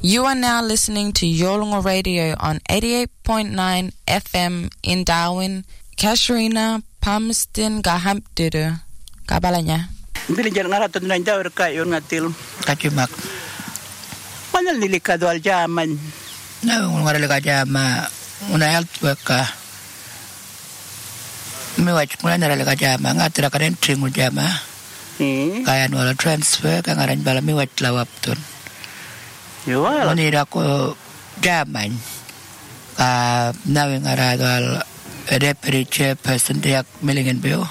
You are now listening to Yolngu Radio on 88.9 FM in Darwin, Casuarina, Palmerston, Gahampduru. Kabalanya. Bili jar ngarato na jawr kayo ngatil. Kacimak. Manal nilikado al jaman. Na ngarali ka jama. Una health worker. Miwach muna narali ka jama. Ngatira ka rin tringo jama. Kaya wala transfer ka ngaran bala miwach lawap ton. Yuwala. Munira ko jaman. Nawing aragal deputy chairperson diak Millingen Bill.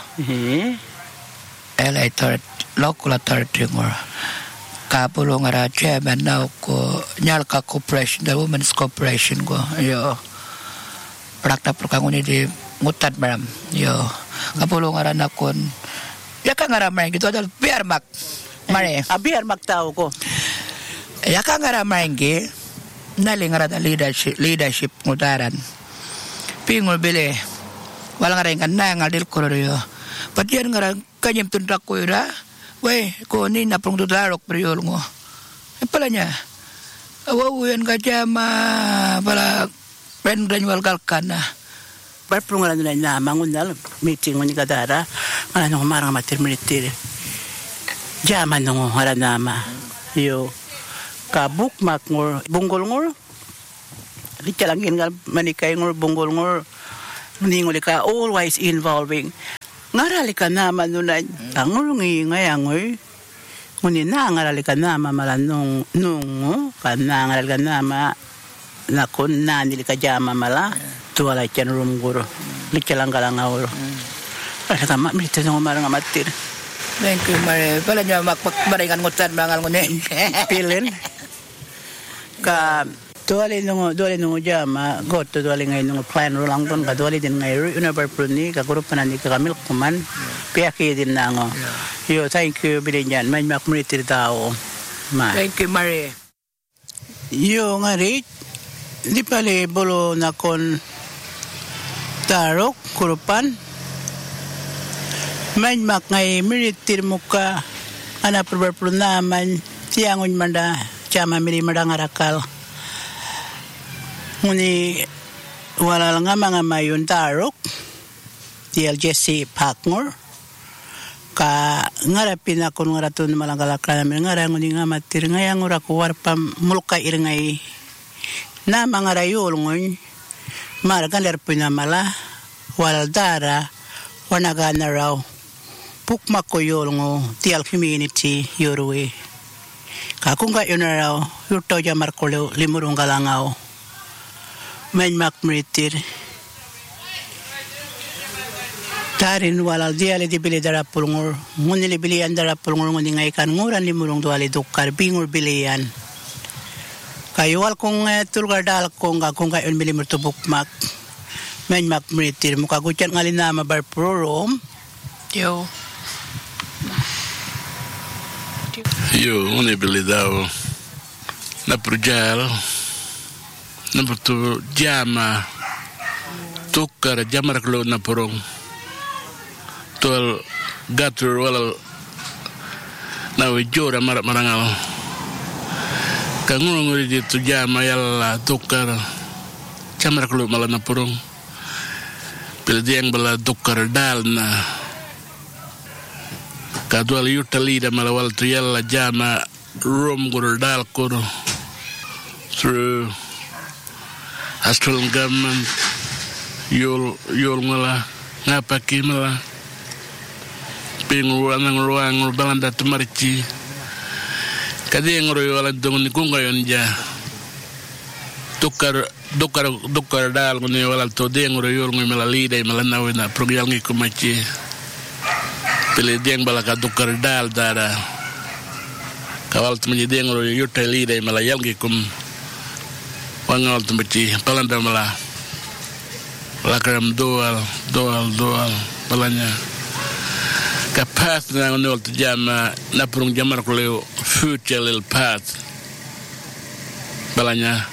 LA local authority ngor. Kapulong ara chairman now ko Nyalka Corporation, the Women's Corporation ko. Yo. Prakta prokanguni di ngutat maram. Yo. Kapulong ara nakon. Ya ka ngaramay gitu adal biar mak. Mare. Biar mak tao ko. Ya ka ngaramay gi naling ara leadership ngutaran. Pingol bele. Wala ngaray kan na ngadil ko yo. Patian ngarang kanyem tundak ko ira. We ko ni napong tudarok priol ngo. Palanya. Awuyan ka jama pala pendran wal kalkana. Barprungan na mangunal meeting ni kadara. Ano marang materminity. Jama no hara nama. Yo. Kabuk mak ngor bunggol ngor. Dicalangin ngal manikay ngor bunggol ngor. Ningoli ka always involving. Ngarali ka naman nunay. Angulungi ngayangoy. Ngunit na ngarali ka naman malanong nungo. Kana ngarali ka naman. Nakon na nili ka jama mala. Tuwala tiyan rumguro. Lichalang ka lang awro. Ngarali ka milita nung umarang amatir. Thank you, Mare. Pala niya makmaringan ngutan mangal ngunin. Pilin. Ka duali nung jama goto duali ngay nung plan rolang ton ka duali din ngay unabar pruni ka grup panani ka kamil kuman piyaki din na ngo. Yo, thank you bilinyan may makumritir tao. Thank you, Mare. Yo nga rin di pala bolo na kon tarok kurupan may mak ngay miritir muka ana perbar naman tiangon manda chama miri madang arakal. Nguni wala nga mga mayon tarok TLJC Pakngor ka ngarapin ako ngaraton malangalakla namin ngara nguni nga matir ngayang ura ko warpam mulka irngay na mga rayol ngon maragan lerpin na mala waldara wanagana raw pukma ko yol ngo TL community yorwe ka kung ka yun raw yurto jamar ko limurong galangaw men makmritir tarin walal diale di bili dara pulngor nguni li bilian dara pulngor nguni ngai kan nguran limurong duali dukkar bingur bilian kayual kung tulgar dal kung kayon milimur tubuk mak men makmritir muka gucyan ngalin na mabar prorom yo nguni bili daw na prujal Number 2 jama tukar jamar klo na porong tol gatur wala na wejora marangal kangurung di tu jama yalla tukar jamar klo mala na porong pildiang bala tukar dal na kadwal yutali da mala wal tu yalla jama rom gur dal koro through Australian government yol ngala ngapaki mala pingu anang ruang balanda tumarci kadi ngoro wala dong ni kunga yon ja tukar dal ngone wala to de ngoro yol ngoi mala lida mala nawina program ngi kumaci pele deng bala ka tukar dal dara kawal tumji de ngoro yotai lida mala yalgi kum wangal tumbaci palanda mala lakram doal balanya kapath na nol jama na prung jamar ko leo future little path balanya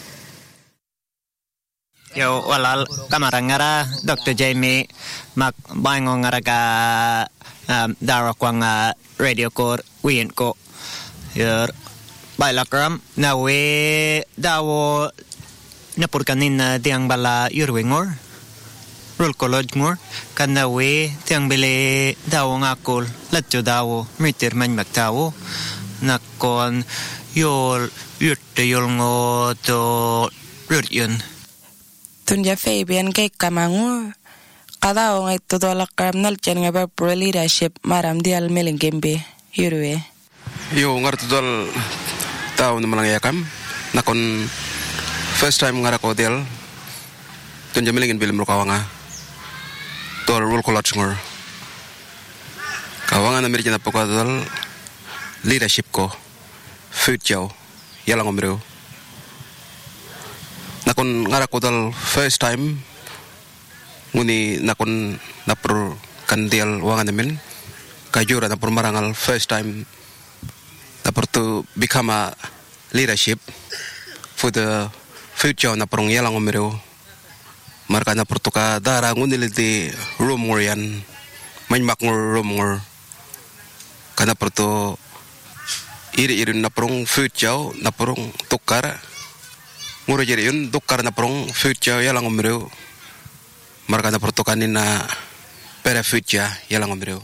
yo walal kamarangara Dr. Jamie mak bango ngaraga darakwang radio ko wien ko yer Bailakram nawe dawo napurkanin na tiang bala yurwingor rul college ngor kanawe tiang bele dawo ngakol latjo dawo mitir man magtawo nakon yol yurte yolngo to ruryon Tunja Fabian kay kamangur kada o ngay tutulak karamnal chan nga pro leadership maram di almeling gembe yurwe yo ngar tudol taw na malang yakam nakon first time ngara ko del tunja melingin bilim ro kawanga to rule college ngor kawanga na mirjana pokadol leadership ko future yalang omreo nakon ngara ko dal first time nguni nakon napro kandial wangan namin kajura napro marangal first time napro to become a leadership for the future naprong yalang omreo marka napro to ka dara nguni liti room ngorian manmak ngor room ngor kana pro iri naprong future naprong tukar ngoro jeri yun tukar naprong future yalang omreo marka na protokanin na pera future yalang omreo